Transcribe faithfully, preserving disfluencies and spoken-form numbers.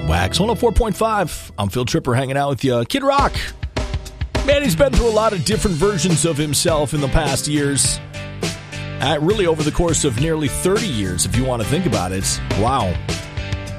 Wax one oh four point five. I'm Phil Tripper hanging out with you. Kid Rock. Man, he's been through a lot of different versions of himself in the past years. Uh, really over the course of nearly thirty years, if you want to think about it. Wow.